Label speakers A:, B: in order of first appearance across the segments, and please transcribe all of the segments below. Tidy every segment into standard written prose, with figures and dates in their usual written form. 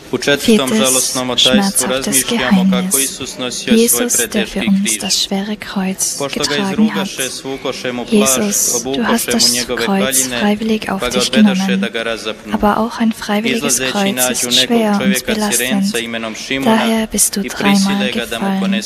A: Viertes, schmerzhaftes Geheimnis. Jesus, der für uns das schwere Kreuz getragen hat. Jesus, du hast das Kreuz freiwillig auf dich genommen, aber auch ein freiwilliges Kreuz ist schwer und belastend. Daher bist du dreimal gefallen.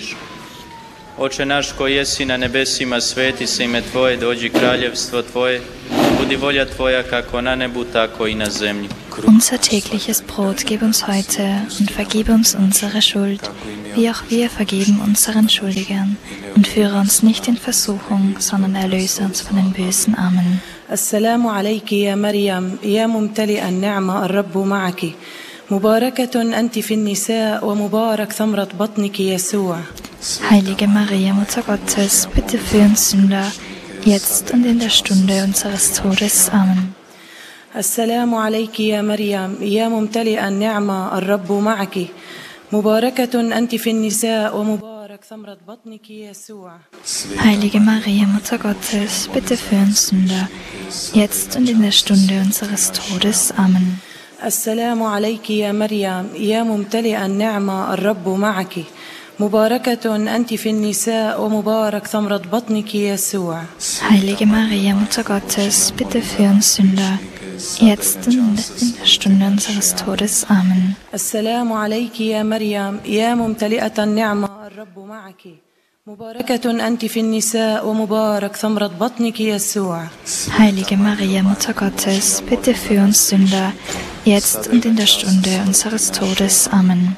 B: Oče naš koji jesi na nebesima, sveti se ime Tvoje, dođi kraljevstvo Tvoje, budi volja Tvoja kako na nebu, tako i na zemlji.
A: Unser tägliches Brot gib uns heute und vergib uns unsere Schuld, wie auch wir vergeben unseren Schuldigern. Und führe uns nicht in Versuchung, sondern erlöse uns von den Bösen. Amen.
C: Assalamu alayki ya Maryam, ya mumtali'a an-ni'ma, ar-Rabbu ma'aki. Mubarakatun anti fi an-nisa wa mubarak thamrat batniki Yesua.
A: Heilige Maria, Mutter Gottes, bitte für uns Sünder, jetzt und in der Stunde unseres Todes. Amen.
C: Assalamu alayki ya Maryam, ya mumtali'a an-ni'ma, ar-Rabbu ma'aki. Mubarakatun anti fi an-nisa wa mubarak thamrat batniki Yesua.
A: Heilige Maria, Mutter Gottes, bitte für uns Sünder, jetzt und in der Stunde unseres Todes. Amen.
C: Assalamu alayki ya Maryam, ya mumtali'a an-ni'ma, ar-Rabbu ma'aki. Mubarakatun anti fi an-nisa wa mubarak thamrat batniki Yesua.
A: Heilige Maria, Mutter Gottes, bitte für uns Sünder, jetzt und in der Stunde unseres Todes. Amen.
C: Assalamu alayki ya Maryam, ya mumtali'ata an-ni'ma, ar-Rabbu ma'aki. Mubarakatun anti fi an-nisa wa mubarak thamrat batniki Yesua.
A: Heilige Maria, Mutter Gottes, bitte für uns Sünder, jetzt und in der Stunde unseres Todes. Amen.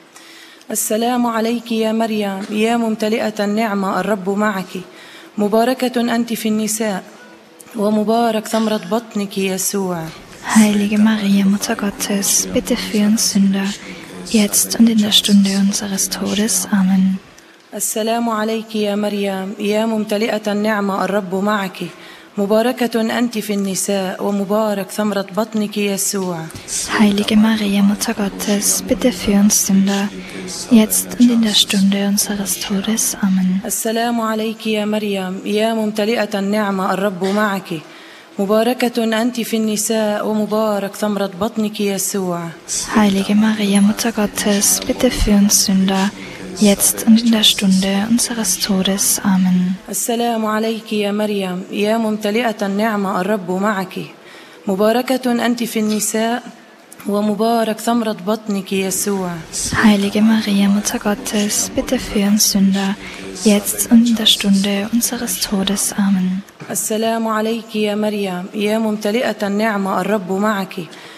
C: السلام عليك يا مريم يا ممتلئة النعمة الرب معك مباركة أنت في النساء ومبارك ثمرة بطنك يسوع.
A: Heilige Maria, Mutter Gottes, bitte für uns Sünder, jetzt und in der Stunde unseres Todes. Amen.
C: السلام عليك يا مريم يا ممتلئة النعمة الرب معك مباركة أنت في النساء ومبارك ثمرة بطنك يسوع.
A: Heilige Maria, Mutter Gottes, bitte für uns Sünder, jetzt und in der Stunde unseres Todes. Amen.
C: السلام عليك يا مريم يا ممتلئة النعمة الرب معك مباركة أنت في النساء ومبارك ثمرة بطنك يسوع.
A: Heilige Maria, Mutter Gottes, bitte für uns Sünder, jetzt und in der Stunde unseres Todes. Amen.
C: السلام عليك يا مريم يا ممتلئة النعمة الرب معك مباركة أنت في النساء ومبارك ثمرة بطنك يسوع.
A: Heilige Maria, Mutter Gottes, bitte für uns Sünder, jetzt und in der Stunde unseres Todes. Amen.
C: السلام عليك يا مريم يا ممتلئة النعمة الرب معك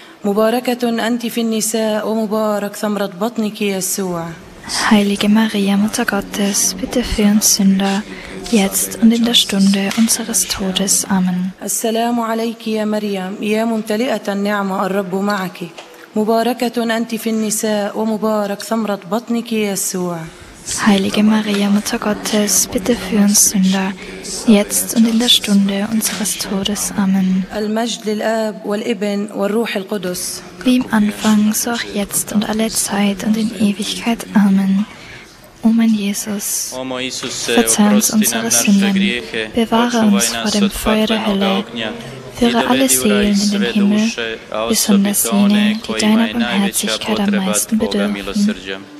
C: مباركة أنت في النساء ومبارك ثمرة بطنك يسوع.
A: Heilige Maria, Mutter Gottes, bitte für uns Sünder, jetzt und in der Stunde unseres Todes. Amen.
C: السلام عليك يا مريم يا ممتلئة النعمة الرب معك مباركة أنت في النساء ومبارك ثمرة بطنك يسوع.
A: Heilige Maria, Mutter Gottes, bitte für uns Sünder, jetzt und in der Stunde unseres Todes. Amen.
C: المجد للآب والابن والروح القدس.
A: Wie im Anfang, so auch jetzt und alle Zeit und in Ewigkeit. Amen. O mein Jesus, verzeih uns unsere Sünden, bewahre uns vor dem Feuer der Hölle, führe alle Seelen in den Himmel, besonders jene, die deiner Barmherzigkeit am meisten bedürfen.